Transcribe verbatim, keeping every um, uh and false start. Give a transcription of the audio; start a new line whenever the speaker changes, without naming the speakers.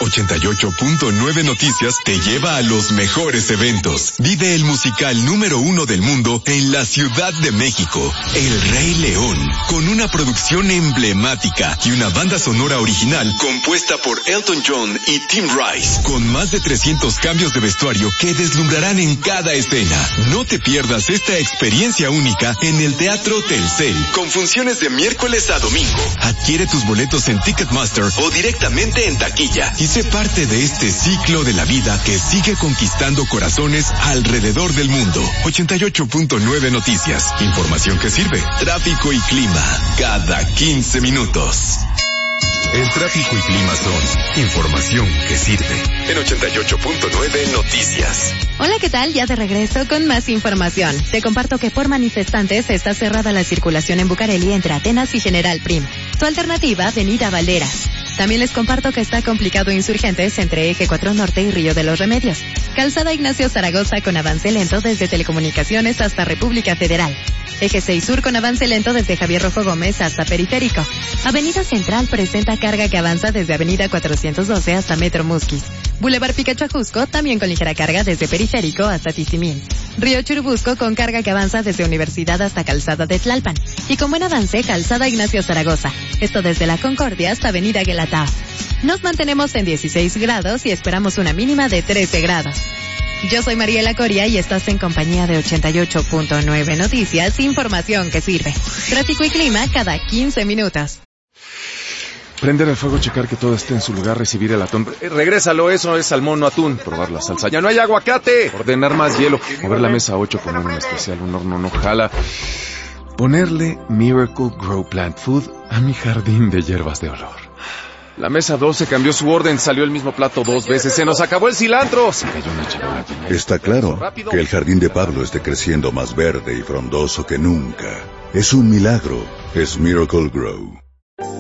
ochenta y ocho punto nueve Noticias te lleva a los mejores eventos. Vive el musical número uno del mundo en la Ciudad de México, El Rey León, con una producción emblemática y una banda sonora original compuesta por Elton John y Tim Rice, con más de trescientos cambios de vestuario que deslumbrarán en cada escena. No te pierdas esta experiencia única en el Teatro Telcel, con funciones de miércoles a domingo. Adquiere tus boletos en Ticketmaster o directamente en taquilla y sé parte de este ciclo de la vida que sigue conquistando corazones alrededor del mundo. ochenta y ocho punto nueve Noticias. Información que sirve. Tráfico y clima cada quince minutos. El tráfico y clima son información que sirve. En ochenta y ocho punto nueve Noticias.
Hola, ¿qué tal? Ya de regreso con más información. Te comparto que por manifestantes está cerrada la circulación en Bucareli entre Atenas y General Prim. Tu alternativa, Avenida Valderas. También les comparto que está complicado Insurgentes entre Eje cuatro Norte y Río de los Remedios. Calzada Ignacio Zaragoza con avance lento desde Telecomunicaciones hasta República Federal. Eje seis Sur con avance lento desde Javier Rojo Gómez hasta Periférico. Avenida Central presenta carga que avanza desde Avenida cuatrocientos doce hasta Metro Musquis. Boulevard Picacho Ajusco también con ligera carga desde Periférico hasta Tizimín. Río Churubusco con carga que avanza desde Universidad hasta Calzada de Tlalpan. Y con buen avance, Calzada Ignacio Zaragoza. Esto desde La Concordia hasta Avenida Guelatao. Nos mantenemos en dieciséis grados y esperamos una mínima de trece grados. Yo soy Mariela Coria y estás en compañía de ochenta y ocho punto nueve Noticias, información que sirve. Tráfico y clima cada quince minutos.
Prender el fuego, checar que todo esté en su lugar, recibir el atún. Eh, regrésalo, eso es salmón o atún. Probar la salsa. ¡Ya no hay aguacate! Ordenar más hielo. Mover la mesa ocho, poner un especial, un horno no jala. Ponerle Miracle Grow Plant Food a mi jardín de hierbas de olor. La mesa doce cambió su orden, salió el mismo plato dos veces. ¡Se nos acabó el cilantro! Se cayó una charola.
Está claro que el jardín de Pablo esté creciendo más verde y frondoso que nunca. Es un milagro. Es Miracle Grow.